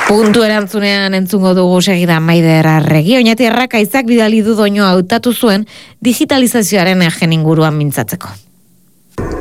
Puntu erantzunean entzungo dugu segidan Maider Arregi. Oñati Arrakaizak bidali du doinua hautatu zuen digitalizazioaren egen inguruan mintzatzeko.